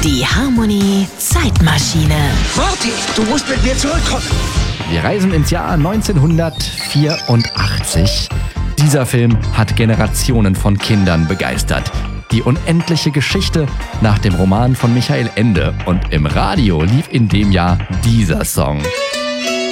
Die Harmony Zeitmaschine. Morty, du musst mit mir zurückkommen. Wir reisen ins Jahr 1984. Dieser Film hat Generationen von Kindern begeistert. Die unendliche Geschichte nach dem Roman von Michael Ende. Und im Radio lief in dem Jahr dieser Song.